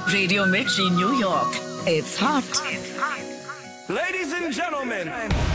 Radio Mirchi, New York. It's hot. Ladies and gentlemen.